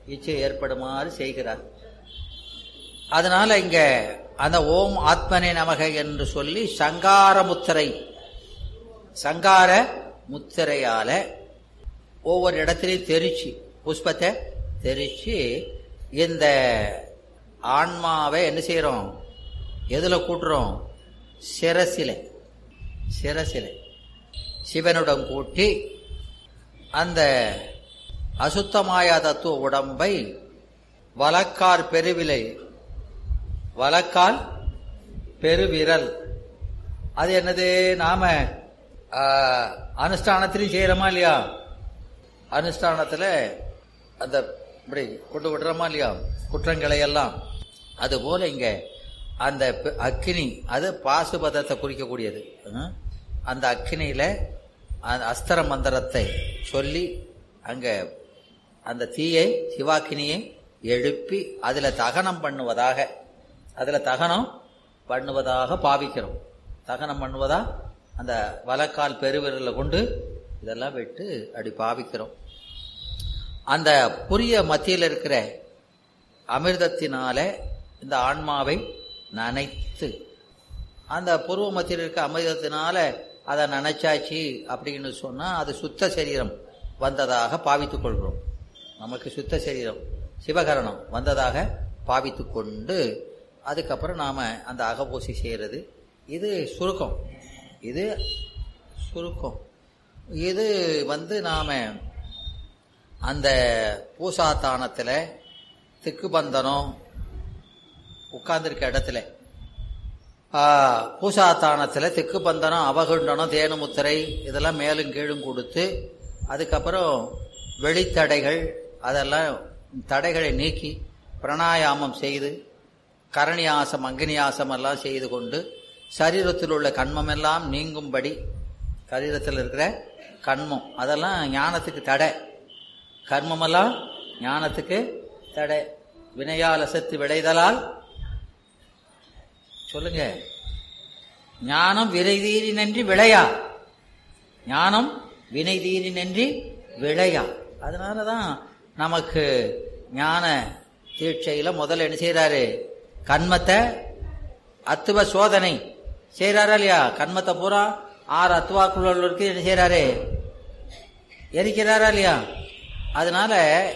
இச்சை ஏற்படுமாறு செய்கிறார். அதனால இங்க அந்த ஓம் ஆத்மனே நமக என்று சொல்லி சங்கார முத்திரையால ஒவ்வொரு இடத்திலையும் தெரிச்சு புஷ்பத்தை தெரிச்சு இந்த ஆன்மாவை என்ன செய்யறோம்? எதுல கூட்டுறோம்? சிரசில சிவனுடன் கூட்டி அந்த அசுத்தமாய தத்துவ உடம்பை வலக்கால் பெருவிரல் அது என்னது? நாம அனுஷ்டானத்திலையும் செய்யறோமா இல்லையா? அனுஷ்டானத்துல அந்த இப்படி கொண்டு விடுறோமா இல்லையா குற்றங்களை எல்லாம்? அது போல இங்க அந்த அக்கினி, அது பாசுபதத்தை குறிக்கக்கூடியது. அந்த அக்கினியில அஸ்திர மந்திரத்தை சொல்லி அங்க அந்த தீயை சிவாக்கினியை எழுப்பி அதுல தகனம் பண்ணுவதாக பாவிக்கிறோம். தகனம் பண்ணுவதா அந்த வலக்கால் பெருவிரல கொண்டு இதெல்லாம் விட்டு அப்படி பாவிக்கிறோம். அந்த புரிய மத்தியில் இருக்கிற அமிர்தத்தினால இந்த ஆன்மாவை நனைத்து, அந்த பூர்வ மத்தியில் இருக்க அமிர்தத்தினால அதை நனைச்சாச்சு அப்படின்னு சொன்னா அது சுத்த சரீரம் வந்ததாக பாவித்துக் கொள்கிறோம். நமக்கு சுத்த சரீரம் சிவகரணம் வந்ததாக பாவித்து கொண்டு அதுக்கப்புறம் நாம அந்த அகபூசி செய்யறது. இது சுருக்கம். இது நாம அந்த பூசாத்தானத்துல திக்குபந்தனம் உட்கார்ந்துருக்க இடத்துல பூசாத்தானத்துல திக்குபந்தனம், அவகுண்டனம், தேனுமுத்திரை இதெல்லாம் மேலும் கீழும் கொடுத்து அதுக்கப்புறம் வெளித்தடைகள் அதெல்லாம் தடைகளை நீக்கி பிராணாயாமம் செய்து கரணியாசம் அக்னியாசம் எல்லாம் செய்து கொண்டு சரீரத்தில் உள்ள கண்மம் எல்லாம் நீங்கும்படி, சரீரத்தில் இருக்கிற கண்மம் அதெல்லாம் ஞானத்துக்கு தடை, கர்மமெல்லாம் ஞானத்துக்கு தடை. வினையால் அசத்து விளைதலால் சொல்லுங்க, ஞானம் வினைதீரி நன்றி விளையா, ஞானம் வினைதீரி நன்றி விளையா. அதனாலதான் நமக்கு ஞான தீட்சையில முதல்ல என்ன செய்யறாரு? கண்மத்தை அத்துவ சோதனை செய்யறாரா இல்லையா? கண்மத்தை பூரா 6 அத்துவாக்குள்ளவர்களுக்கு என்ன செய்யறாரு? எரிக்கிறாரா இல்லையா? அதனால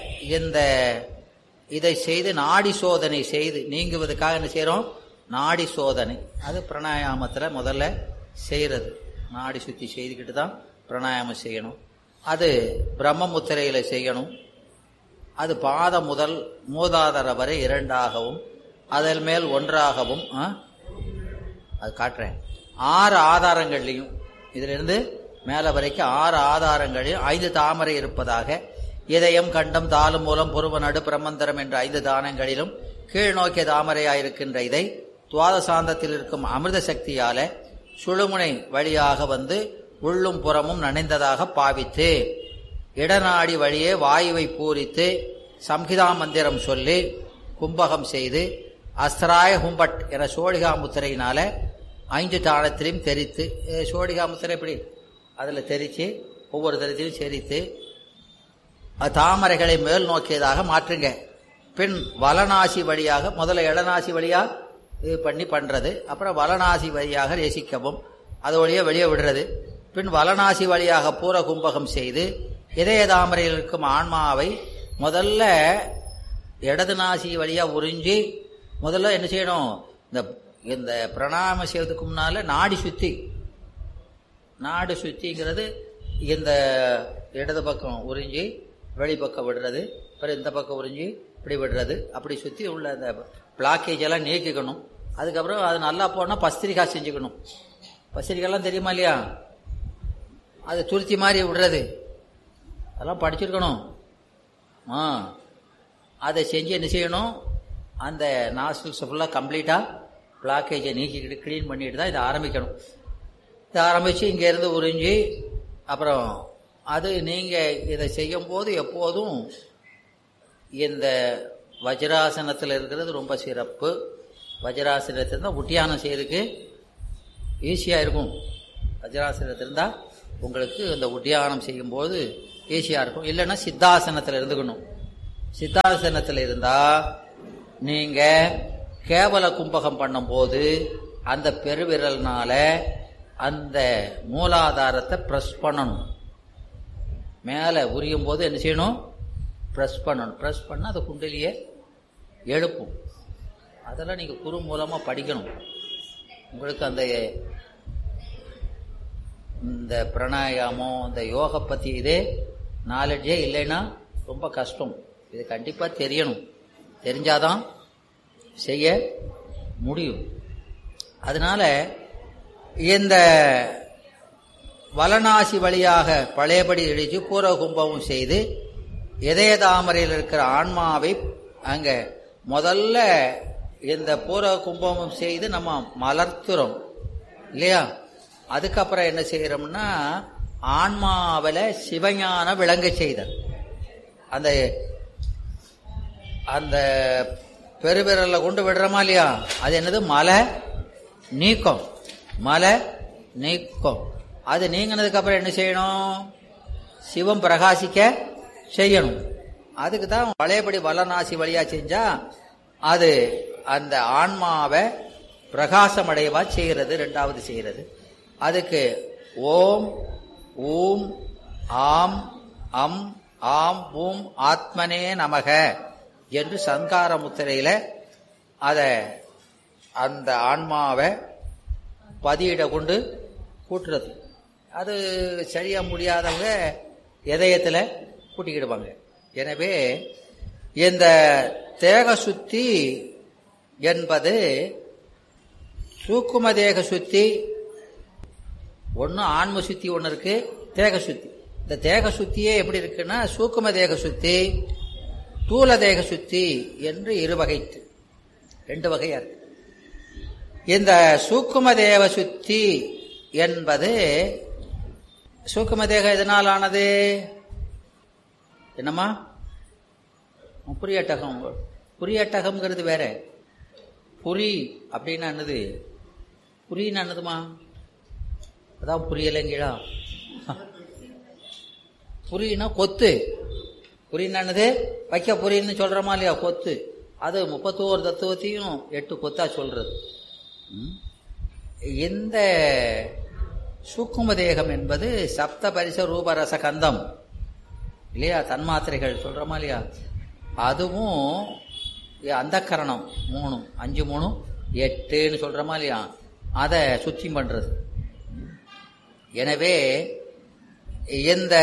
இதை செய்து நாடி சோதனை செய்து நீங்குவதற்காக என்ன செய்யறோம்? நாடி சோதனை. அது பிராணாயாமத்துல முதல்ல செய்யறது. நாடி சுத்தி செய்துக்கிட்டு தான் பிராணாயாமம் செய்யணும். அது பிரம்ம முத்திரையில செய்யணும். அது பாதம் முதல் மூதாதர வரை 2ஆகவும் அதன் மேல் 1ஆகவும் அது காட்டுறேன். 6 ஆதாரங்கள்லையும் இதுல இருந்து மேல வரைக்கும் 6 ஆதாரங்களையும் 5 தாமரை இருப்பதாக, இதயம் கண்டம் தாளம் மூலம் புருவ நடு பிரமந்தரம் என்ற 5 தானங்களிலும் கீழ் நோக்கிய தாமரையாயிருக்கின்ற இதை துவாதசாந்தத்தில் இருக்கும் அமிர்த சக்தியால சுழுமுனை வழியாக வந்து உள்ளும் புறமும் நனைந்ததாக பாவித்து இடநாடி வழியே வாயுவை பூரித்து சம்ஹிதா மந்திரம் சொல்லி கும்பகம் செய்து அஸ்திராய ஹும்பட் என சோழிகா முத்திரையினால 5 தானத்திலையும் தெரித்து, சோழிகா முத்திரை எப்படி அதுல தெரிச்சு ஒவ்வொரு தரத்திலையும் செரித்து தாமரைகளை மேல் நோக்கியதாக மாற்றுங்க. பின் வலநாசி வழியாக, முதல்ல இடநாசி வழியா இது பண்றது, அப்புறம் வலநாசி வழியாக ரசிக்கவும் அதோடைய வெளியே விடுறது. பின் வலநாசி வழியாக பூர கும்பகம் செய்து இதய தாமரையில் இருக்கும் ஆன்மாவை முதல்ல இடது நாசி வழியா உறிஞ்சி முதல்ல என்ன செய்யணும்? இந்த பிரணாம செய்வதற்கு முன்னால நாடி சுத்திங்கிறது இந்த இடது பக்கம் உறிஞ்சி வெளிப்பக்கம் விடுறது, அப்புறம் இந்த பக்கம் உறிஞ்சி இப்படி விடுறது, அப்படி சுத்தி உள்ள அந்த பிளாக்கேஜ் எல்லாம் நீக்கிக்கணும். அதுக்கப்புறம் அது நல்லா போனா பஸ்திரிகா செஞ்சுக்கணும். பஸ்திரிகாலாம் தெரியுமா இல்லையா? அது துருத்தி மாதிரி விடுறது, அதெல்லாம் படிச்சிருக்கணும். அதை செஞ்சு என்ன செய்யணும்? அந்த நாஸ்டில்ஸ் ஃபுல்லாக கம்ப்ளீட்டாக பிளாக்கேஜை நீக்கிக்கிட்டு க்ளீன் பண்ணிட்டு தான் இதை ஆரம்பிக்கணும். இதை ஆரம்பித்து இங்கேருந்து உறிஞ்சி அப்புறம் அது நீங்கள் இதை செய்யும் போது எப்போதும் இந்த வஜ்ராசனத்தில் இருக்கிறது ரொம்ப சிறப்பு. வஜ்ராசனத்தில் இருந்தால் உட்டியானம் செய்யறதுக்கு ஈஸியாக இருக்கும். வஜ்ராசனத்தில் இருந்தால் உங்களுக்கு இந்த உட்டியானம் செய்யும்போது ஈஸியாக இருக்கும். இல்லைன்னா சித்தாசனத்தில் இருந்துக்கணும். சித்தாசனத்தில் இருந்தா நீங்க கேவல கும்பகம் பண்ணும் போது அந்த பெருவிரல்னால அந்த மூலாதாரத்தை பிரஸ் பண்ணணும். மேல உரியும் போது என்ன செய்யணும்? பிரஸ் பண்ணணும். பிரஸ் பண்ண அந்த குண்டலியை எழுப்பும். அதெல்லாம் நீங்க குரு மூலமா படிக்கணும். உங்களுக்கு அந்த இந்த பிராணாயாமம் இந்த யோக பத்தி இதே நாலேஜே இல்லைன்னா ரொம்ப கஷ்டம். இது கண்டிப்பா தெரியணும். தெரிஞ்சாதான் செய்ய முடியும். அதனால இந்த வலநாசி வழியாக பழையபடி இழிச்சு பூர்வ கும்பமும் செய்து இதய தாமரையில் இருக்கிற ஆன்மாவை அங்க முதல்ல இந்த பூர்வ கும்பமும் செய்து நம்ம மலர்த்துறோம் இல்லையா? அதுக்கப்புறம் என்ன செய்யறோம்னா ஆன்மாவில சிவஞான விளங்க செய்தல். அந்த அந்த பெருவிரல்ல கொண்டு விடுறோமா இல்லையா? அது என்னது? மலை நீக்கம். மலை நீக்கம். அது நீங்கினதுக்கு அப்புறம் என்ன செய்யணும்? சிவம் பிரகாசிக்க செய்யணும். அதுக்கு தான் பழையபடி வலநாசி வழியா செஞ்சா அது அந்த ஆன்மாவை பிரகாசம் அடையவா செய்கிறது. ரெண்டாவது செய்கிறது. அதுக்கு ஓம் ஊம் ஆம் அம் ஆம் ஊம் ஆத்மனே நமக என்று சங்கார முத்திரையில அத அந்த ஆன்மாவை பதியிட கொண்டு கூட்டுறது. அது சரியா முடியாதவங்க இதயத்துல கூட்டிக்கிடுவாங்க. எனவே இந்த தேக சுத்தி என்பது சூக்கும தேக சுத்தி ஒன்னு, ஆன்ம சுத்தி ஒன்னு இருக்கு, தேக சுத்தி. இந்த தேக சுத்தியே எப்படி இருக்குன்னா சூக்கும தேக சுத்தி, தூல தேக சுத்தி என்று இருவகை, ரெண்டு வகையா இருக்கு. இந்த சூக்கும தேவ சுத்தி என்பது சூக்கும தேகம் எதனால் ஆனது? என்னம்மா? புரியட்டகம். புரியட்டகம்ங்கிறது வேற. புரி அப்படின்னா என்னது? புரின்னு என்னதுமா? அதான் புரியலைங்களா? புரினா கொத்து. புரின்னு என்னது? வைக்க புரின்னு சொல்றோமா இல்லையா? கொத்து. அது 31 தத்துவத்தையும் 8 கொத்தா சொல்றது. இந்த சூக்கும தேகம் என்பது சப்த பரிச ரூபரச கந்தம் இல்லையா? தன்மாத்திரைகள் சொல்றோமா இல்லையா? அதுவும் அந்த கரணம் 3, 5 3 8ன்னு சொல்றோமா இல்லையா? அதை சுத்தி பண்றது. எனவே இந்த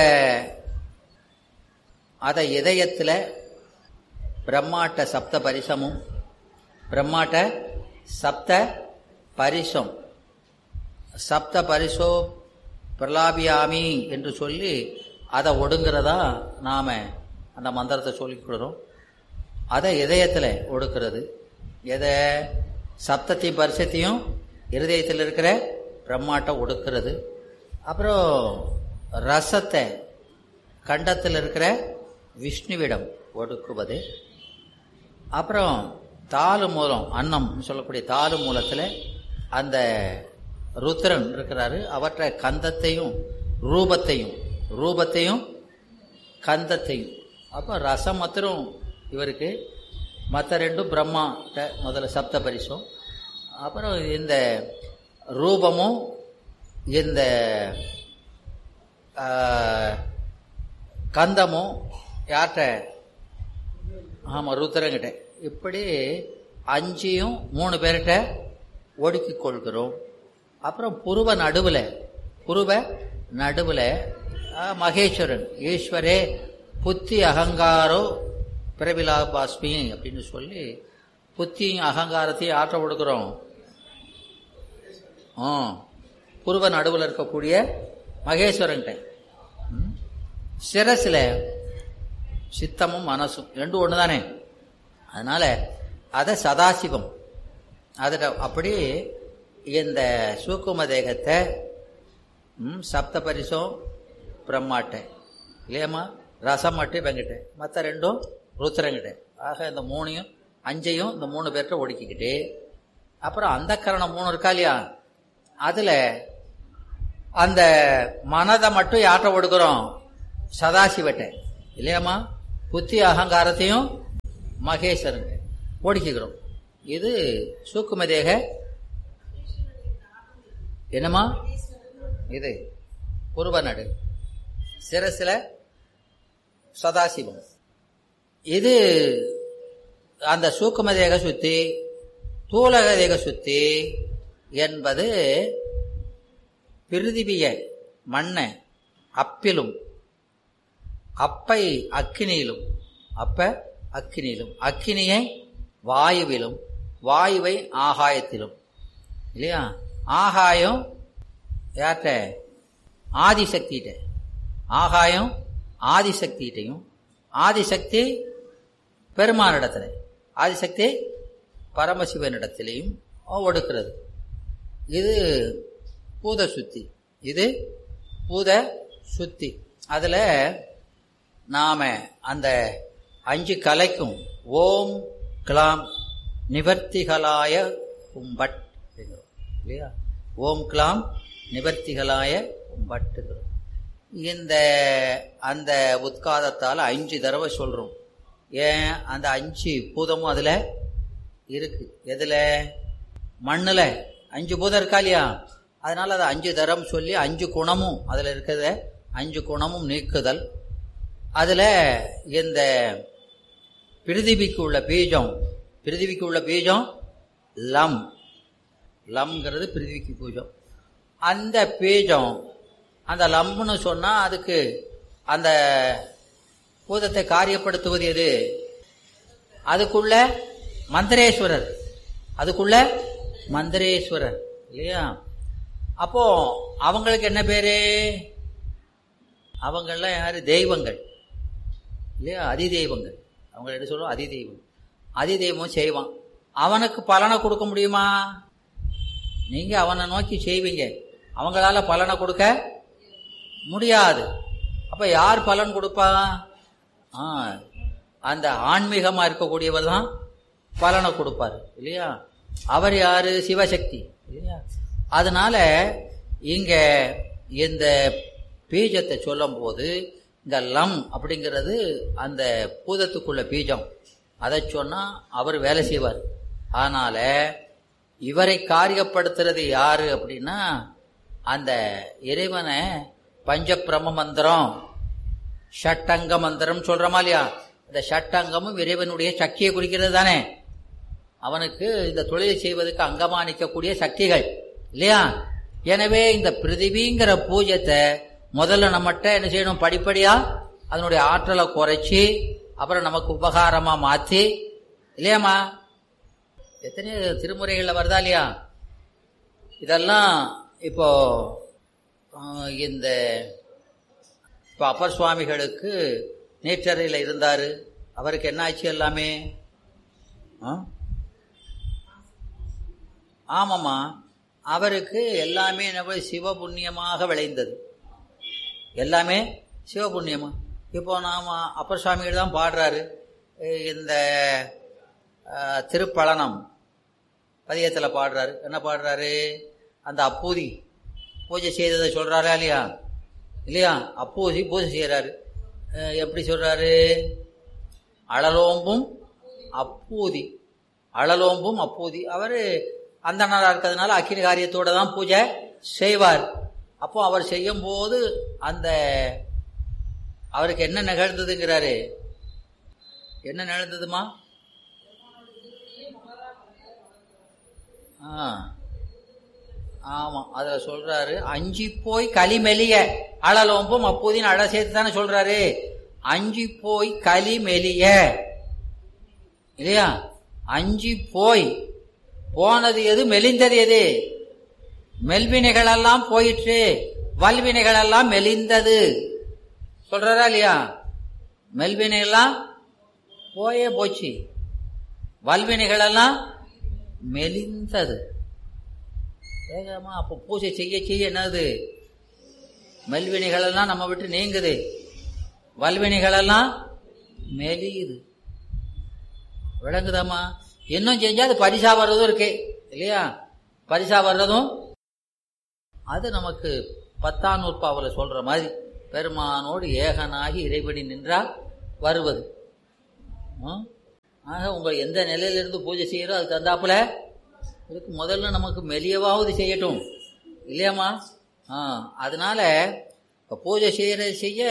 அத இதயத்துல பிரம்மாட்ட சப்த பரிசமும் பிரம்மாட்ட சப்த பரிசம் சப்த பரிசோ பிரலாபியாமி என்று சொல்லி அதை ஒடுங்கிறதா நாம அந்த மந்திரத்தை சொல்லிக் கொடுறோம். அதை இதயத்துல ஒடுக்கிறது. எதை? சப்தத்தையும் பரிசத்தையும் இருதயத்தில் இருக்கிற பிரம்மாட்டம் ஒடுக்கிறது. அப்புறம் ரசத்தை கண்டத்தில் இருக்கிற விஷ்ணுவிடம் ஒடுக்குவது. அப்புறம் தாலு மூலம், அன்னம் சொல்லக்கூடிய தாலு மூலத்தில் அந்த ருத்ரன் இருக்கிறாரு. அவற்றை கந்தத்தையும் ரூபத்தையும் கந்தத்தையும். அப்போ ரசம் மாத்திரம் இவருக்கு, மற்ற ரெண்டும் பிரம்மா முதல்ல சப்த பரிசும். அப்புறம் இந்த ரூபமும் இந்த கந்தமும் யார்கிட்ட? ஆமா, ருத்ரங்கிட்ட. இப்படி 5யும் 3 பேர்கிட்ட ஒடுக்கிக் கொள்கிறோம். அப்புறம் புருவ நடுவுல மகேஸ்வரன், ஈஸ்வரே புத்தி அகங்காரோ பிரபிலாபாஸ்மி அப்படின்னு சொல்லி புத்தியும் அகங்காரத்தையும் ஆற்ற கொடுக்கிறோம். புருவ நடுவில் இருக்கக்கூடிய மகேஸ்வரன்ட்ட. சிரசுல சித்தமும் மனசும் ரெண்டும் ஒண்ணுதானே. அதனால அத சதாசிவம். அதுல அப்படி இந்த சூக்கும தேகத்தை சப்த பரிசம் பிரம்மாட்ட இல்லையம்மா, ரசம் மட்டும் வெங்கிட்ட, மற்ற ரெண்டும் ருத்ரங்கிட்ட. ஆக இந்த 3யும் 5யும் இந்த 3 பேர்கிட்ட ஒடுக்கிக்கிட்டு, அப்புறம் அந்த கரணம் 3 இருக்கா இல்லையா? அதுல அந்த மனதை மட்டும் யாற்ற ஒடுக்கிறோம்? சதாசிவட்ட இல்லையாம்மா. புத்தி அகங்காரத்தையும் மகேஸ்வரன் ஓடிக்கிறோம். இது சூக்கும தேக என்னமா இது புருவநடு, சிரசில சதாசிவம். இது அந்த சூக்கும தேக சுத்தி, தூலக தேக சுத்தி என்பது பிருதிவிய மண்ணை அப்பிலும், அப்பை அக்கினியிலும், அப்ப அக்கினியிலும், அக்கினியை வாயுவிலும், வாயுவை ஆகாயத்திலும். இல்லையா? ஆகாயம் யார்கிட்ட? ஆதிசக்திகிட்ட. ஆகாயம் ஆதிசக்திகிட்டையும், ஆதிசக்தி பெருமானிடத்துல, ஆதிசக்தி பரமசிவனிடத்திலையும் ஒடுக்கிறது. இது பூத சுத்தி. இது பூத சுத்தி. அதுல நாம அந்த 5 கலைக்கும் ஓம் கிளாம் நிவர்த்திகளாய கும்பட் இல்லையா? ஓம் கிளாம் நிவர்த்திகளாய கும்பட்டுகிறோம். இந்த அந்த உத்காதத்தால் 5 தடவை சொல்றோம். ஏன்? அந்த 5 பூதமும் அதுல இருக்கு. எதுல? மண்ணுல 5 பூதம் இருக்கா இல்லையா? அதனால அதை 5 தரம் சொல்லி 5 குணமும் அதுல இருக்கிறத 5 குணமும் நீக்குதல். அதுல இந்த பிருதிவிக்கு உள்ள பீஜம், பிருதிவிக்கு உள்ள பீஜம் லம். லம்ங்கிறது பிருதிவிக்கு பீஜம். அந்த பீஜம், அந்த லம்னு சொன்னா அதுக்கு அந்த பூதத்தை காரியப்படுத்துவது எது? அதுக்குள்ள மந்திரேஸ்வரர், அதுக்குள்ள மந்திரேஸ்வரர் இல்லையா? அப்போ அவங்களுக்கு என்ன பேரு? அவங்கெல்லாம் யாரு? தெய்வங்கள் இல்லையா? அதிதெய்வங்கள். அவங்க என்ன சொல்லுவோம்? அதிதெய்வம். அதிதெய்வம் செய்வான். அவனுக்கு பலனை கொடுக்க முடியுமா? நீங்க அவனை நோக்கி செய்வீங்க, அவங்களால பலனை கொடுக்க முடியாது. அப்ப யார் பலன் கொடுப்பா? அந்த ஆன்மீகமா இருக்கக்கூடியவர் தான் பலனை கொடுப்பாரு இல்லையா? அவர் யாரு? சிவசக்தி இல்லையா? அதனால இங்க இந்த பீஜத்தை சொல்லும் போது இந்த லம் அப்படிங்கிறது அந்த பூதத்துக்குள்ள பீஜம். அதை சொன்னா அவர் வேலை செய்வார். அதனால இவரை காரியப்படுத்துறது யாரு அப்படின்னா அந்த இறைவனை பஞ்சபிரம மந்திரம், ஷட்டங்க மந்திரம் சொல்றோமா இல்லையா? இந்த ஷட்டங்கமும் இறைவனுடைய சக்தியை குறிக்கிறது தானே. அவனுக்கு இந்த தொழிலை செய்வதற்கு அங்கமா நிற்கக்கூடிய சக்திகள் இல்லையா? எனவே இந்த பிருதிவிங்கிற பூஜ்யத்தை முதல்ல நம்மகிட்ட என்ன செய்யணும்? படிப்படியா அதனுடைய ஆற்றலை குறைச்சி அப்புறம் நமக்கு உபகாரமா மாத்தி இல்லையாமா? எத்தனை திருமுறைகள்ல வருதா இல்லையா? இதெல்லாம் இப்போ இந்த இப்போ அப்பர் சுவாமிகளுக்கு நேற்றறையில் இருந்தாரு. அவருக்கு என்ன ஆச்சு? எல்லாமே ஆமாம்மா, அவருக்கு எல்லாமே என்ன சிவபுண்ணியமாக விளைந்தது. எல்லாமே சிவபுண்ணியமா. இப்போ நாம அப்பர் சுவாமிகள் தான் பாடுறாரு. இந்த திருப்பழனம் பதியத்தில் பாடுறாரு. என்ன பாடுறாரு? அந்த அப்பூதி பூஜை செய்ததை சொல்றாரா இல்லையா? இல்லையா? அப்பூதி பூஜை செய்யறாரு. எப்படி சொல்றாரு? அழலோம்பும் அப்பூதி, அழலோம்பும் அப்பூதி. அவரு அந்த நாளா இருக்கிறதுனால அக்கினி காரியத்தோட தான் பூஜை செய்வார். அப்போ அவர் செய்யும் போது அந்த அவருக்கு என்ன நிகழ்ந்ததுங்கிறாரு? என்ன நிகழ்ந்ததுமா? ஆமா, அதுல சொல்றாரு, அஞ்சி போய் களிமெலிய அழலோம்பும் அப்போதின் அழ சேர்த்து தானே சொல்றாரு. அஞ்சி போய் களிமெலிய இல்லையா? அஞ்சி போய் போனது எது? மெலிந்தது எது? மெல்வினைகள் எல்லாம் போயிற்று, வல்வினைகள் எல்லாம் மெலிந்தது சொல்றாரா இல்லையா? மெல்வினை எல்லாம் போயே போச்சு, வல்வினைகள் எல்லாம் மெலிந்தது. ஏகமா அப்ப பூஜை செய்ய செய்ய என்னது? மெல்வினைகள் எல்லாம் நம்ம விட்டு நீங்குது, வல்வினைகள் எல்லாம் மெலியுது. விளங்குதாமா? இன்னும் செஞ்சா அது பரிசா வர்றதும் இருக்கு இல்லையா? பரிசா வர்றதும் அது நமக்கு 10ஆம் நூற்பாவில் சொல்ற மாதிரி பெருமானோடு ஏகனாகி இறைவடி நின்றால் வருவது ஆக உங்க எந்த நிலையிலிருந்து பூஜை செய்யறோ அதுக்கு தந்தாப்புல இதுக்கு முதல்ல நமக்கு மெலியவாவது செய்யட்டும் இல்லையாம்மா? அதனால பூஜை செய்ய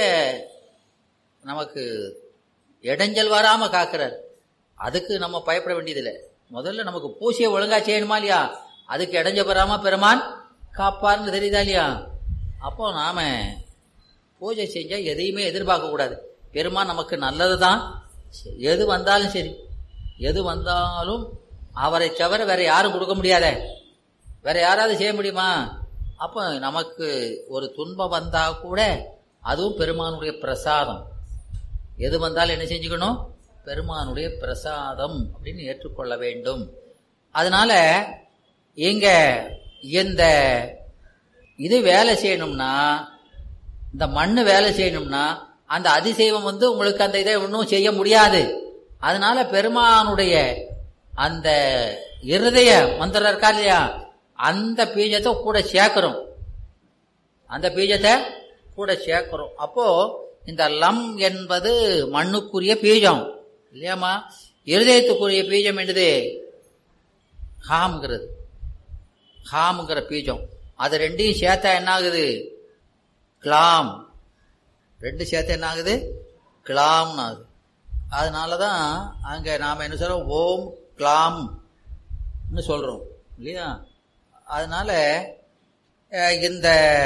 நமக்கு இடைஞ்சல் வராம காக்கிறார். அதுக்கு நம்ம பயப்பட வேண்டியதில்லை. முதல்ல நமக்கு பூஜையை ஒழுங்கா செய்யணுமா இல்லையா? அதுக்கு இடைஞ்ச பெறாம பெருமான் காப்பார்னு தெரியுதா இல்லையா? அப்போ நாம பூஜை செஞ்சா எதையுமே எதிர்பார்க்க கூடாது. பெருமான் நமக்கு நல்லதுதான். எது வந்தாலும் சரி, எது வந்தாலும் அவரை தவிர வேற யாரும் கொடுக்க முடியாத, வேற யாராவது செய்ய முடியுமா? அப்போ நமக்கு ஒரு துன்பம் வந்தா கூட அதுவும் பெருமானுடைய பிரசாதம். எது வந்தாலும் என்ன செஞ்சுக்கணும்? பெருமானுடைய பிரசாதம் அப்படின்னு ஏற்றுக்கொள்ள வேண்டும். அதனால இங்க இந்த இது வேலை செய்யணும்னா, இந்த மண்ணு வேலை செய்யணும்னா அந்த அதிசைவம் உங்களுக்கு அந்த இதை ஒன்றும் செய்ய முடியாது. அதனால பெருமானுடைய அந்த இருதய மந்திரம் இருக்கா இல்லையா, அந்த பீஜத்தை கூட சேர்க்கிறோம். அந்த பீஜத்தை கூட சேர்க்கிறோம். அப்போ இந்த லம் என்பது மண்ணுக்குரிய பீஜம் இல்லையாமா? இருதயத்துக்குரிய பீஜம் என்னது? ஹாம்ங்கிறது. ஹாம்ங்கிற பீஜம். அது ரெண்டையும் சேர்த்தா என்ன ஆகுது? கிளாம். ரெண்டு சேர்த்தா என்ன ஆகுது? கிளாம்னு ஆகுது. அதனாலதான் அங்க நாம என்ன சொல்றோம்? ஓம் கிளாம் சொல்றோம் இல்லையா? அதனால இந்த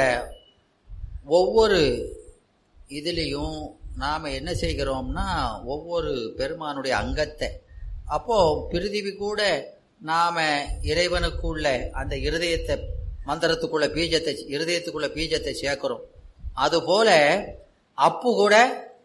ஒவ்வொரு இதுலேயும் நாம என்ன செய்கிறோம்னா ஒவ்வொரு பெருமானுடைய அங்கத்தை, அப்போ பிரிதிவி கூட நாம இறைவனுக்குள்ள அந்த இருதயத்தை மந்திரத்துக்குள்ள பீஜத்தை, இருதயத்துக்குள்ள பீஜத்தை சேர்க்கிறோம். அதுபோல அப்பு கூட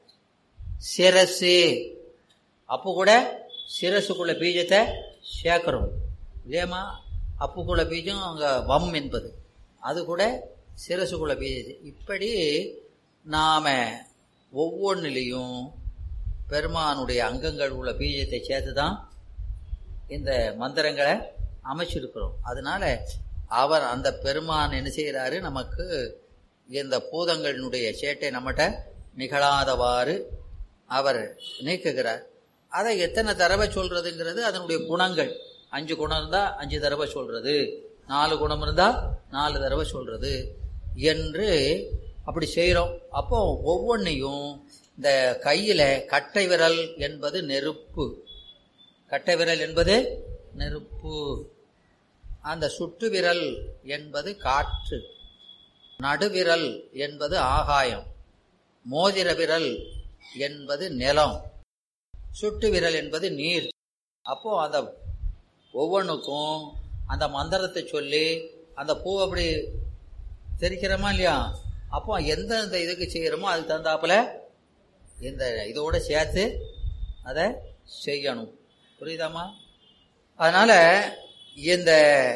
சிரசு, அப்பு கூட சிரசுக்குள்ள பீஜத்தை சேர்க்கிறோம் இல்லையாமா? அப்புக்குள்ள பீஜம் அங்க வம் என்பது, அது கூட சிரசுக்குள்ள பீஜத்தை. இப்படி நாம ஒவ்வொன்றிலையும் பெருமானுடைய அங்கங்கள் உள்ள பீஜத்தை சேர்த்துதான் இந்த மந்திரங்களை அமைச்சிருக்கிறோம். அதனால அவர் அந்த பெருமான் என்ன செய்யறாரு? நமக்கு இந்த பூதங்களினுடைய சேட்டை நம்மகிட்ட நிகழாதவாறு அவர் நீக்குகிறார். அதை எத்தனை தடவை சொல்றதுங்கிறது அதனுடைய குணங்கள். 5 குணம் இருந்தா 5 தடவை சொல்றது, 4 குணம் இருந்தா 4 தடவை சொல்றது என்று அப்படி செய்யறோம். அப்போ ஒவ்வொன்றையும் இந்த கையில கட்டை விரல் என்பது நெருப்பு, கட்டை விரல் என்பது நெருப்பு, அந்த சுட்டு விரல் என்பது காற்று, நடுவிரல் என்பது ஆகாயம், மோதிர விரல் என்பது நிலம், சுட்டு விரல் என்பது நீர். அப்போ அந்த ஒவ்வொன்றுக்கும் அந்த மந்திரத்தை சொல்லி அந்த பூ அப்படி தெரிக்கிறோமா இல்லையா? அப்போ எந்தெந்த இதுக்கு செய்யறோமோ அதுக்கு தகுந்தாப்புல இந்த இதோட சேர்த்து அதை செய்யணும். புரியுதாமா? அதனால இந்த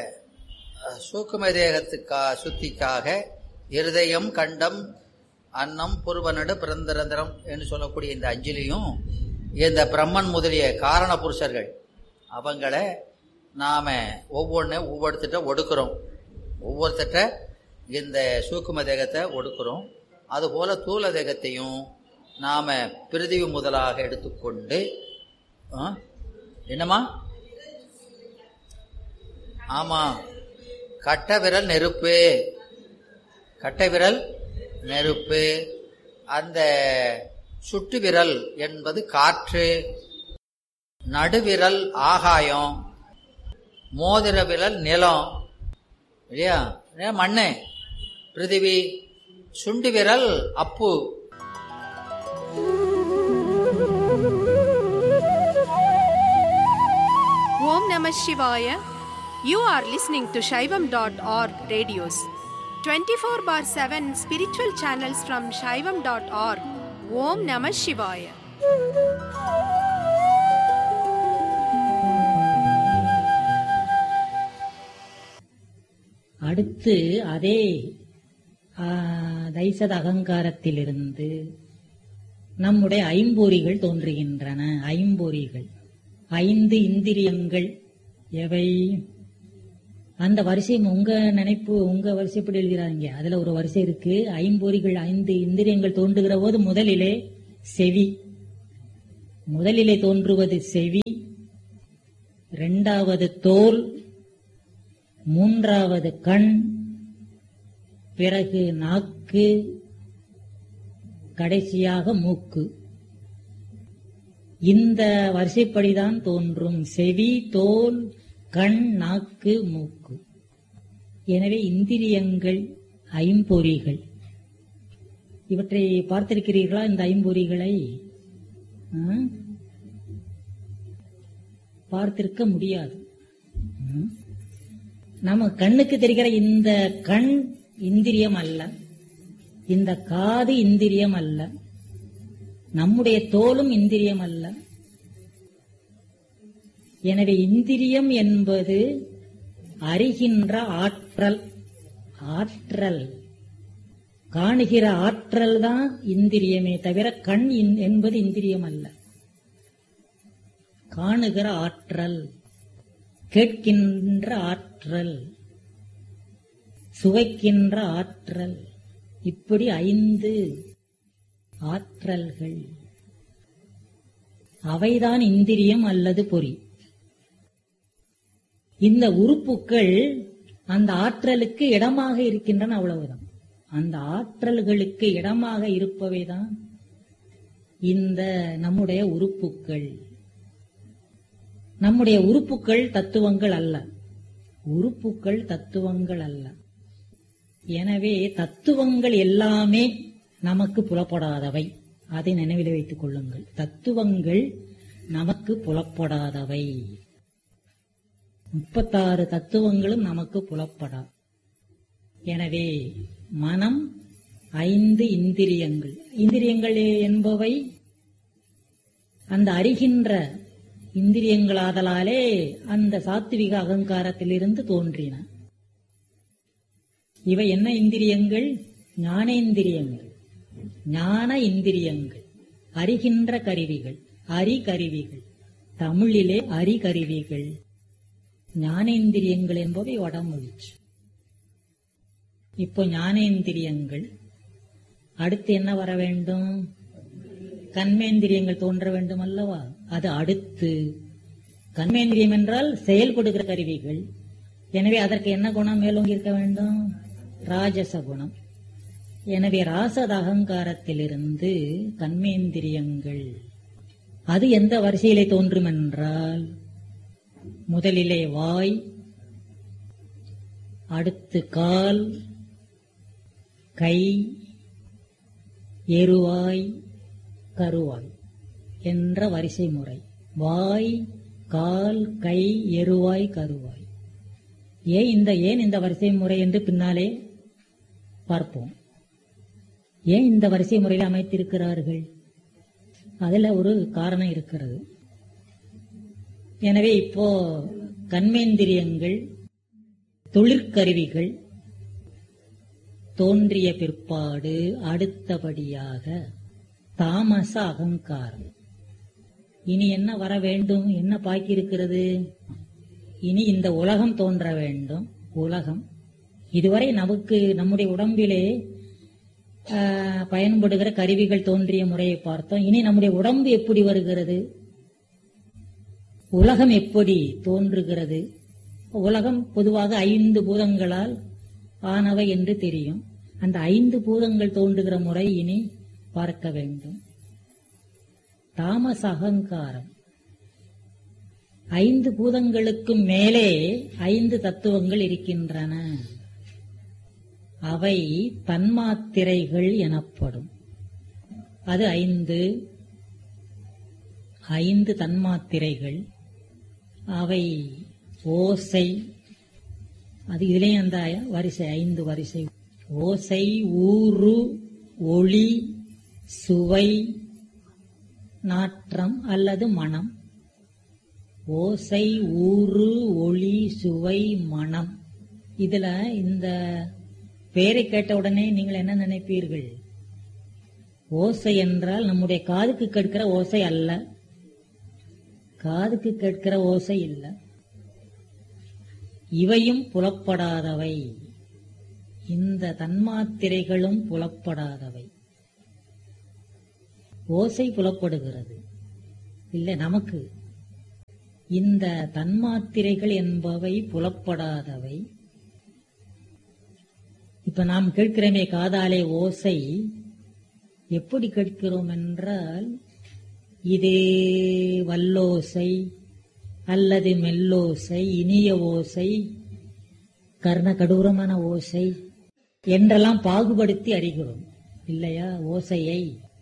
சூக்கும தேகத்துக்கா சுத்திக்காக இருதயம், கண்டம், அன்னம், புருவநடு, பிறந்திரந்திரம் என்று சொல்லக்கூடிய இந்த 5லையும் இந்த பிரம்மன் முதலிய காரண புருஷர்கள் அவங்கள நாம ஒவ்வொருத்தட்ட ஒடுக்கிறோம். ஒவ்வொருத்தட்ட இந்த சூக்கும தேகத்தை ஒடுக்கிறோம். அதுபோல தூல தேகத்தையும் நாம பிரிதிவி முதலாக எடுத்துக்கொண்டு என்னமா? ஆமா, கட்டை விரல் நெருப்பு, கட்டை விரல் நெருப்பு, அந்த சுட்டு விரல் என்பது காற்று, நடுவிரல் ஆகாயம், மோதிர விரல் நிலம் இல்லையா, மண்ணு பிருதிவி, சுண்டு விரல் அப்பு. Om Namah Shivaya. You are listening to Shaivam.org radios. 24/7 spiritual channels from Shaivam.org. Om Namah Shivaya. அடுத்து அதே தைசத அகங்காரத்திலிருந்து நம்முடைய ஐம்பொறிகள் தோன்றுகின்றன. ஐம்பொறிகள் 5 இந்திரியங்கள் எவை? அந்த வரிசை உங்க நினைப்பு, உங்க வரிசைப்படி எழுதுகிறாங்க. அதுல ஒரு வரிசை இருக்கு. ஐம்பொறிகள் 5 இந்திரியங்கள் தோன்றுகிற போது முதலிலே செவி, முதலிலே தோன்றுவது செவி, இரண்டாவது தோல், மூன்றாவது கண், பிறகு நாக்கு, கடைசியாக மூக்கு. இந்த வரிசைப்படிதான் தோன்றும் செவி, தோல், கண், நாக்கு, மூக்கு. எனவே இந்திரியங்கள் ஐம்பொறிகள். இவற்றை பார்த்திருக்கிறீர்களா? இந்த ஐம்பொறிகளை பார்த்திருக்க முடியாது. நம்ம கண்ணுக்கு தெரிகிற இந்த கண் இந்திரியம் அல்ல, இந்த காது இந்திரியம் அல்ல, நம்முடைய தோலும் இந்திரியம் அல்ல. எனவே இந்திரியம் என்பது அறிகின்ற ஆற்றல். ஆற்றல் காணுகிற ஆற்றல் தான் இந்திரியமே தவிர கண் என்பது இந்திரியம் அல்ல. காணுகிற ஆற்றல், கேட்கின்ற ஆற்றல், சுவைக்கின்ற ஆற்றல், இப்படி 5 ஆற்றல்கள். அவைதான் இந்திரியம் அல்லது பொறி. இந்த உறுப்புக்கள் அந்த ஆற்றலுக்கு இடமாக இருக்கின்றன, அவ்வளவுதான். அந்த ஆற்றல்களுக்கு இடமாக இருப்பவைதான் இந்த நம்முடைய உறுப்புக்கள். நம்முடைய உறுப்புக்கள் தத்துவங்கள் அல்ல, உறுப்புக்கள் தத்துவங்கள் அல்ல. எனவே தத்துவங்கள் எல்லாமே நமக்கு புலப்படாதவை. அதை நினைவில் வைத்துக் கொள்ளுங்கள். தத்துவங்கள் நமக்கு புலப்படாதவை. 36 தத்துவங்களும் நமக்கு புலப்படா. எனவே மனம் 5 இந்திரியங்கள். இந்திரியங்கள் என்பவை அந்த அறிகின்ற இந்திரியங்களாதலாலே அந்த சாத்விக அகங்காரத்திலிருந்து தோன்றின. இவை என்ன இந்திரியங்கள்? ஞானேந்திரியங்கள், ஞான இந்திரியங்கள், அறிகின்ற கருவிகள், அறிகருவிகள். தமிழிலே அறிகருவிகள். ஞானேந்திரியங்கள் என்பவை வடமொழிச்சு. இப்போ ஞானேந்திரியங்கள். அடுத்து என்ன வர வேண்டும்? கர்மேந்திரியங்கள் தோன்ற வேண்டும் அல்லவா? அது அடுத்து. கர்மேந்திரியம் என்றால் செயல்படுகிற கருவிகள். எனவே அதற்கு என்ன குணம் மேலோங்கி இருக்க வேண்டும்? ராஜச குணம். எனவே ராசத அகங்காரத்திலிருந்து கர்மேந்திரியங்கள். அது எந்த வரிசையிலே தோன்றும் என்றால், முதலிலே வாய், அடுத்து கால், கை, எருவாய், கருவாய் என்ற வரிசை முறை. வாய், கால், கை, எருவாய், கருவாய். ஏன் இந்த வரிசை முறை என்று பின்னாலே பார்ப்போம். ஏன் இந்த வரிசை முறையில் அமைத்திருக்கிறார்கள்? அதுல ஒரு காரணம் இருக்கிறது. எனவே இப்போ கர்மேந்திரியங்கள், தொழிற்கருவிகள் தோன்றிய பிற்பாடு அடுத்தபடியாக தாமச அகங்காரம். இனி என்ன வர வேண்டும்? என்ன பாக்கி இருக்கிறது? இனி இந்த உலகம் தோன்ற வேண்டும். உலகம் இதுவரை நமக்கு நம்முடைய உடம்பிலே பயன்படுகிற கருவிகள் தோன்றிய முறையை பார்த்தோம். இனி நம்முடைய உடம்பு எப்படி வருகிறது? உலகம் எப்படி தோன்றுகிறது? உலகம் பொதுவாக 5 பூதங்களால் ஆனவை என்று தெரியும். அந்த 5 பூதங்கள் தோன்றுகிற முறை இனி பார்க்க வேண்டும். தாமச அகங்காரம். 5 பூதங்களுக்கு மேலே 5 தத்துவங்கள் இருக்கின்றன. அவை தன்மாத்திரைகள் எனப்படும். அது 5 தன்மாத்திரைகள். அவை ஓசை, அது இதுலயும் அந்த வரிசை 5 வரிசை. ஓசை, ஊறு, ஒளி, சுவை, நாற்றம் அல்லது மனம். ஓசை, ஊறு, ஒளி, சுவை, மனம். இதுல இந்த பெயரை கேட்ட உடனே நீங்கள் என்ன நினைப்பீர்கள்? ஓசை என்றால் நம்முடைய காதுக்கு கேட்கிற ஓசை அல்ல, காதுக்கு கேட்கிற ஓசை இல்லை. இவையும் புலப்படாதவை. இந்த தன்மாத்திரைகளும் புலப்படாதவை. ஓசை புலப்படுகிறது, இல்லை, நமக்கு இந்த தன்மாத்திரைகள் என்பவை புலப்படாதவை. இப்ப நாம் கேட்கிறோமே காதாலே ஓசை, எப்படி கேட்கிறோம் என்றால், இது வல்லோசை அல்லது மெல்லோசை, இனிய ஓசை, கர்ண கடூரமான ஓசை என்றெல்லாம் பாகுபடுத்தி அறிகிறோம் இல்லையா ஓசையை.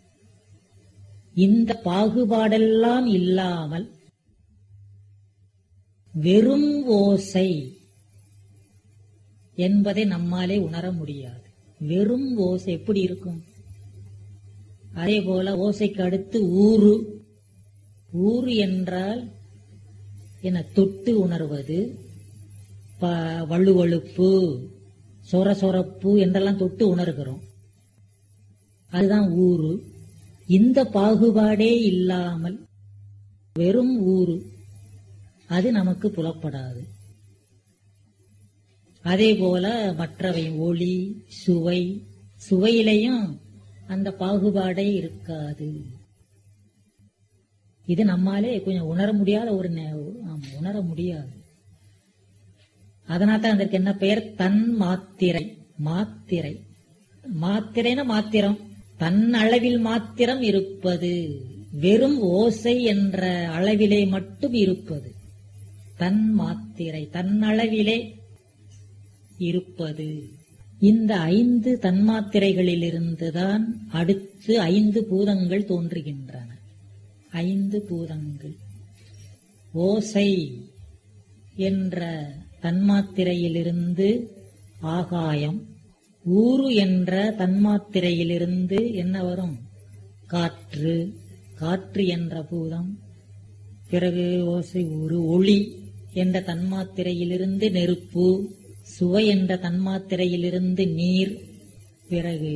இந்த பாகுபாடெல்லாம் இல்லாமல் வெறும் ஓசை என்பதை நம்மாலே உணர முடியாது. வெறும் ஓசை எப்படி இருக்கும்? அதே போல ஓசைக்கு அடுத்து ஊறு. ஊறு என்றால் என தொட்டு உணர்வது, வழுவழுப்பு, சொரசொரப்பு என்றெல்லாம் தொட்டு உணர்கிறோம். அதுதான் ஊறு. இந்த பாகுபாடே இல்லாமல் வெறும் ஊறு, அது நமக்கு புலப்படாது. அதே போல மற்றவை ஒளி, சுவை, சுவையிலையும் அந்த பாகுபாடே இருக்காது. இது நம்மாலே கொஞ்சம் உணர முடியாத ஒரு உணர முடியாது. அதனால்தான் அதற்கு என்ன பெயர்? தன் மாத்திரை. மாத்திரை, மாத்திரைனா மாத்திரம், தன் அளவில் மாத்திரம் இருப்பது, வெறும் ஓசை என்ற அளவிலே மட்டும் இருப்பது தன் மாத்திரை, தன்னளவிலே இருப்பது. இந்த 5 தன்மாத்திரைகளிலிருந்துதான் அடுத்து 5 பூதங்கள் தோன்றுகின்றன. 5 பூதங்கள். ஓசை என்ற தன்மாத்திரையிலிருந்து ஆகாயம், ஊறு என்ற தன்மாத்திரையிலிருந்து என்ன வரும்? காற்று. காற்று என்ற பூதம். பிறகு ஓசை, ஊறு. ஒளி என்ற தன்மாத்திரையிலிருந்து நெருப்பு, சுவை என்ற தன்மாத்திரையிலிருந்து நீர், பிறகு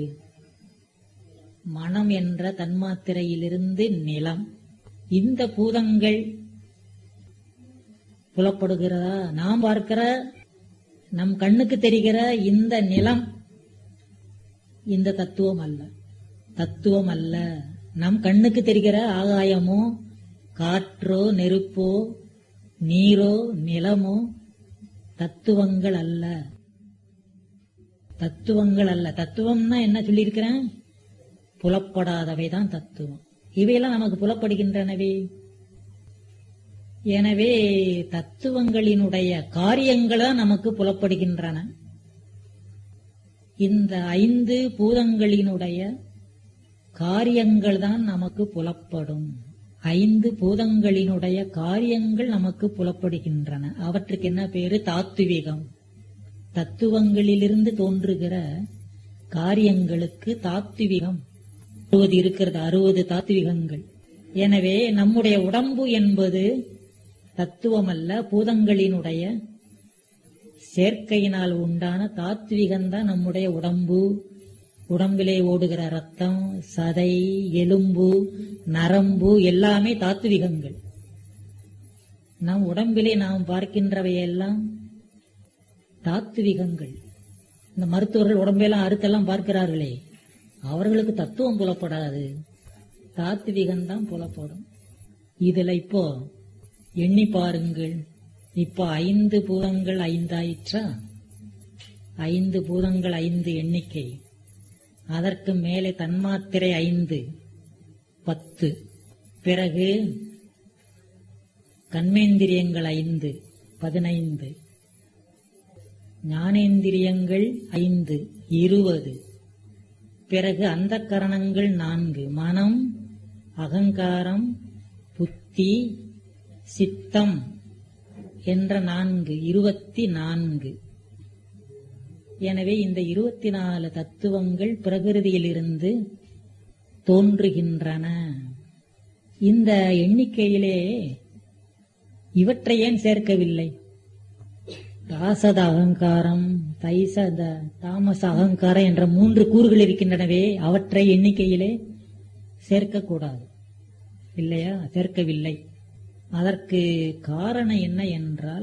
மனம் என்ற தன்மாத்திரையிலிருந்து நிலம். இந்த பூதங்கள் புலப்படுகிறதா? நாம் பார்க்கிற, நம் கண்ணுக்கு தெரிகிற இந்த நிலம் இந்த தத்துவம் அல்ல. தத்துவம் அல்ல. நம் கண்ணுக்கு தெரிகிற ஆகாயமோ, காற்றோ, நெருப்போ, நீரோ, நிலமோ தத்துவங்கள் அல்ல. தத்துவங்கள் அல்ல. தத்துவம்னா என்ன சொல்லியிருக்கிறேன்? புலப்படாதவைதான் தத்துவம். இவையெல்லாம் நமக்கு புலப்படுகின்றனவே. எனவே தத்துவங்களினுடைய காரியங்களா நமக்கு புலப்படுகின்றன. இந்த 5 பூதங்களினுடைய காரியங்கள் தான் நமக்கு புலப்படும். 5 பூதங்களினுடைய காரியங்கள் நமக்கு புலப்படுகின்றன. அவற்றுக்கு என்ன பேரு? தாத்துவிகம். தத்துவங்களிலிருந்து தோன்றுகிற காரியங்களுக்கு தாத்துவிகம் 60 இருக்கிறது. 60 தாத்துவிகங்கள். எனவே நம்முடைய உடம்பு என்பது தத்துவம் அல்ல, பூதங்களினுடைய சேர்க்கையினால் உண்டான தாத்விகம்தான் நம்முடைய உடம்பு. உடம்பிலே ஓடுகிற ரத்தம், சதை, எலும்பு, நரம்பு எல்லாமே தாத்விகங்கள். நம் உடம்பிலே நாம் பார்க்கின்றவையெல்லாம் தாத்விகங்கள். இந்த மருத்துவர்கள் உடம்பெல்லாம் அறுத்தெல்லாம் பார்க்கிறார்களே, அவர்களுக்கு தத்துவம் புலப்படாது, தாத்விகம்தான் புலப்படும். இதுல இப்போ எண்ணி பாருங்கள். இப்போ 5 பூதங்கள் 5 ஆயிற்றா? 5 பூதங்கள் 5 எண்ணிக்கை. அதற்கு மேலே தன்மாத்திரை 5, 10. பிறகு கண்மேந்திரியங்கள் 5, 15. ஞானேந்திரியங்கள் 5, 20. பிறகு அந்தக்கரணங்கள் 4, மனம், அகங்காரம், புத்தி, சித்தம் என்ற 4, 24. எனவே இந்த 24 தத்துவங்கள் பிரகிருதியிலிருந்து தோன்றுகின்றன. இந்த எண்ணிக்கையிலே இவற்றை ஏன் சேர்க்கவில்லை? ராசத அகங்காரம், தைசத தாமச அகங்காரம் என்ற 3 கூறுகள் இருக்கின்றனவே, அவற்றை எண்ணிக்கையிலே சேர்க்கக்கூடாது இல்லையா? சேர்க்கவில்லை. அதற்கு காரணம் என்ன என்றால்,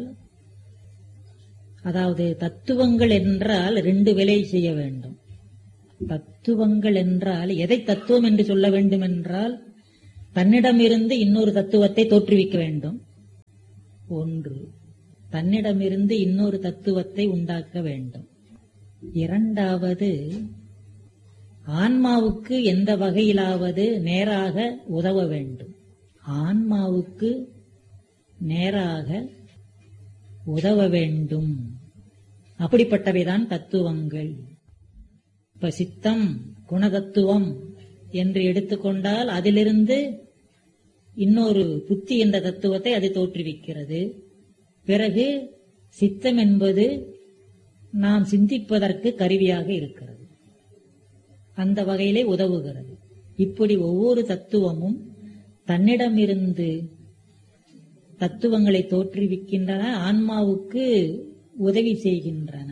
அதாவது தத்துவங்கள் என்றால் 2 வேலை செய்ய வேண்டும். தத்துவங்கள் என்றால் எதை தத்துவம் என்று சொல்ல வேண்டும் என்றால், தன்னிடமிருந்து இன்னொரு தத்துவத்தை தோற்றுவிக்க வேண்டும். ஒன்று, தன்னிடமிருந்து இன்னொரு தத்துவத்தை உண்டாக்க வேண்டும். இரண்டாவது, ஆன்மாவுக்கு எந்த வகையிலாவது நேராக உதவ வேண்டும். ஆன்மாவுக்கு நேராக உதவ வேண்டும். அப்படிப்பட்டவைதான் தத்துவங்கள். இப்ப சித்தம், குணதத்துவம் என்று எடுத்துக்கொண்டால் அதிலிருந்து இன்னொரு புத்தி என்ற தத்துவத்தை அது தோற்றுவிக்கிறது. பிறகு சித்தம் என்பது நாம் சிந்திப்பதற்கு கருவியாக இருக்கிறது, அந்த வகையிலே உதவுகிறது. இப்படி ஒவ்வொரு தத்துவமும் தன்னிடமிருந்து தத்துவங்களை தோற்றுவிக்கின்றன, ஆன்மாவுக்கு உதவி செய்கின்றன.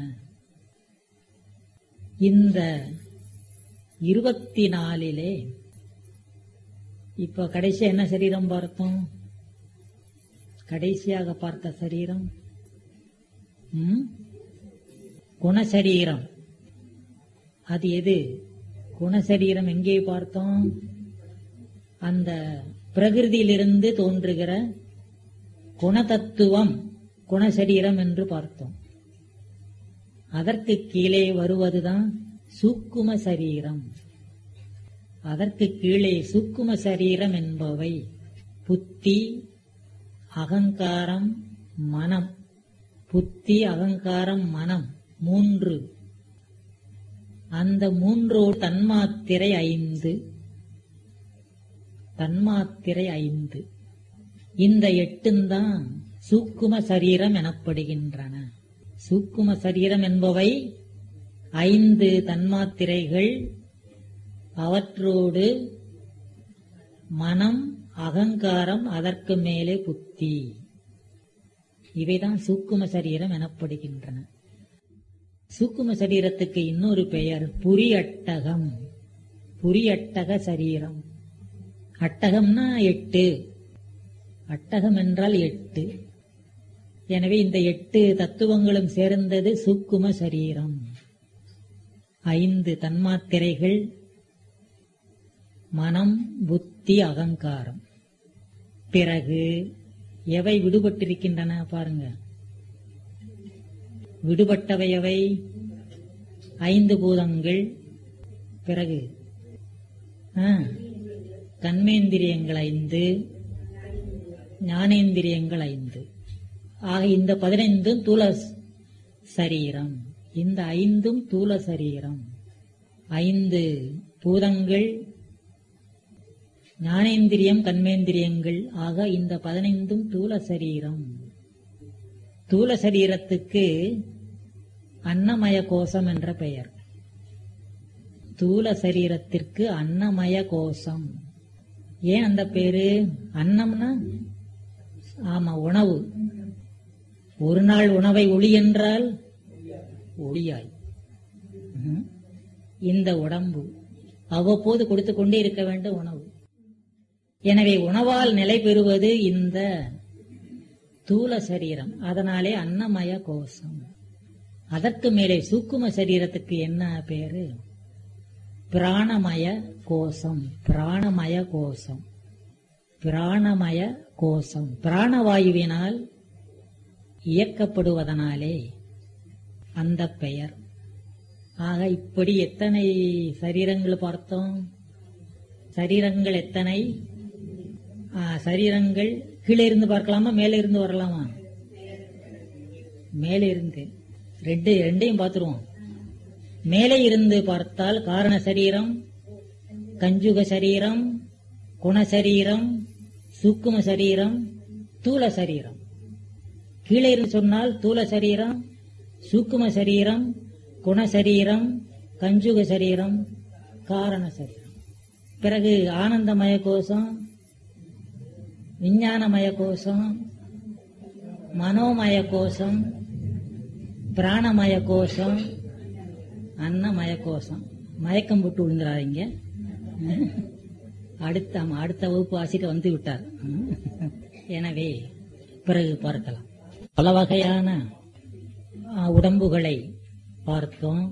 இந்த 24 இப்ப கடைசியா என்ன சரீரம் பார்த்தோம்? கடைசியாக பார்த்த சரீரம் குணசரீரம். அது எது? குணசரீரம் எங்கே பார்த்தோம்? அந்த பிரகிருதியிலிருந்து தோன்றுகிற குணதத்துவம் குணசரீரம் என்று பார்த்தோம். அதற்கு கீழே வருவதுதான் சூக்கும சரீரம். அதற்கு கீழே சூக்கும சரீரம் என்பவை புத்தி, அகங்காரம், மனம். புத்தி, அகங்காரம், மனம் 3. அந்த 3 தன்மாத்திரை 5. தன்மாத்திரை 5. இந்த 8 தான் சூக்கும சரீரம் எனப்படுகின்றன. சூக்கும சரீரம் என்பவை 5 தன்மாத்திரைகள், அவற்றோடு மனம், அகங்காரம், அதற்கு மேலே புத்தி. இவைதான் சூக்கும சரீரம் எனப்படுகின்றன. சூக்கும சரீரத்துக்கு இன்னொரு பெயர் புரியட்டகம். புரியட்டக சரீரம். அட்டகம்னா 8. அட்டகம் என்றால் 8. எனவே இந்த 8 தத்துவங்களும் சேர்ந்தது சூக்கும சரீரம். 5 தன்மாத்திரைகள், மனம், புத்தி, அகங்காரம். பிறகு எவை விடுபட்டிருக்கின்றன பாருங்க. விடுபட்டவை எவை? 5 பூதங்கள். பிறகு கண்மேந்திரியங்கள் 5, ஞானேந்திரியங்கள் 5. ஆக இந்த 15 தூல சரீரம். இந்த 5 தூல சரீரம். 5 பூதங்கள், ஞானேந்திரியம், கண்மேந்திரியங்கள். ஆக இந்த 15 தூல சரீரம். தூல சரீரத்துக்கு அன்னமய கோஷம் என்ற பெயர். தூல சரீரத்திற்கு அன்னமய கோஷம். ஏன் அந்த பேரு? அன்னம்னா ஆமா, உணவு. ஒரு நாள் உணவை ஒளி என்றால் ஒளியாய். இந்த உடம்பு அவ்வப்போது கொடுத்து கொண்டே இருக்க வேண்டும் உணவு. எனவே உணவால் நிலை பெறுவது இந்த தூல சரீரம். அதனாலே அன்னமய கோஷம். அதற்கு மேலே சூக்கும சரீரத்துக்கு என்ன பேரு? பிராணமய கோஷம். பிராணமய கோஷம். பிராணமய கோஷம். பிராணவாயுவினால் இயக்கப்படுவதனாலே அந்த பெயர். ஆக இப்படி எத்தனை சரீரங்கள் பார்த்தோம்? சரீரங்கள் எத்தனை? சரீரங்கள் கீழே இருந்து பார்க்கலாமா, மேலே இருந்து வரலாமா? மேலே இருந்து. ரெண்டையும் பார்த்துருவோம். மேலே இருந்து பார்த்தால் காரண சரீரம், கஞ்சுக சரீரம், குணசரீரம், சூக்கும சரீரம், தூல சரீரம். கீழே இருந்து சொன்னால் தூல சரீரம், சூக்கும சரீரம், குணசரீரம், கஞ்சுக சரீரம், காரண சரீரம். பிறகு ஆனந்தமய கோஷம், விஞ்ஞானமய கோஷம், மனோமய கோஷம், பிராணமய கோஷம், அன்னமய கோஷம். மயக்கம் போட்டு விழுந்துறாங்க. அடுத்த வகுப்பு ஆசிரியர் வந்து விட்டார். எனவே பிறகு பார்க்கலாம். பல வகையான உடம்புகளை பார்த்தோம்.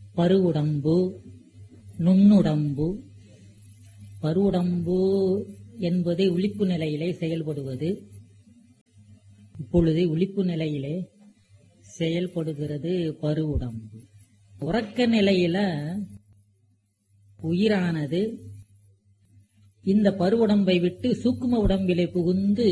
பருவுடம்பு, நுண்ணுடம்பு. பருவுடம்பு என்பது விழிப்பு நிலையிலே செயல்படுவது. இப்பொழுது விழிப்பு நிலையிலே செயல்படுகிறது பருவுடம்பு. உறக்க நிலையில உயிரானது இந்த பருவுடம்பை விட்டு சூக்கும உடம்பிலே புகுந்து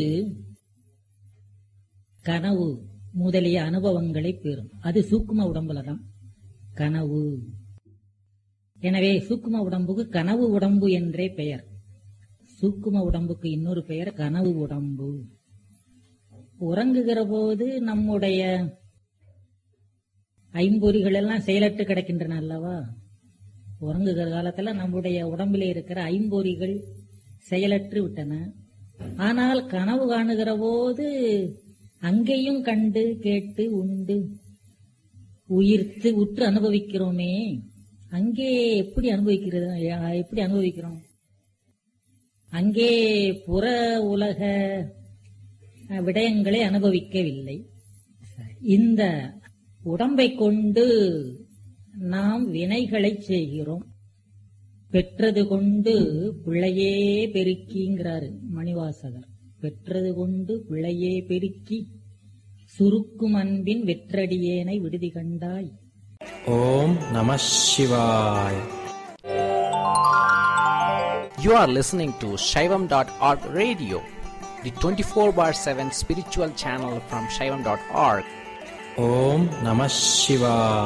கனவு முதலிய அனுபவங்களை பெறும். அது சூக்கும உடம்புல தான் கனவு. எனவே சூக்கும உடம்புக்கு கனவு உடம்பு என்றே பெயர். சூக்கும உடம்புக்கு இன்னொரு பெயர் கனவு உடம்பு. உறங்குகிற போது நம்முடைய ஐம்பொறிகள் எல்லாம் செயலற்று கிடக்கின்றன அல்லவா? உறங்குகிற காலத்துல நம்முடைய உடம்பிலே இருக்கிற ஐம்பொறிகள் செயலற்று விட்டன. ஆனால் கனவு காணுகிற போது அங்கேயும் கண்டு கேட்டு உண்டு உயிர்த்து உற்று அனுபவிக்கிறோமே. அங்கே எப்படி அனுபவிக்கிறோம்? அங்கே புற உலக விடயங்களை அனுபவிக்கவில்லை. இந்த உடம்பை கொண்டு நாம் வினைகளை செய்கிறோம். பெற்றது கொண்டு பிழையே பெருக்கிங்கிறாரு மணிவாசகர். பெற்றது கொண்டு பிழையே பெருக்கி சுருக்கும் அன்பின் வெற்றடியேனை விடுதி கண்டாய். ஓம் நம சிவாய. You are listening to Shaivam.org radio, the 24/7 spiritual channel from Shaivam.org. Om Namah Shivaya.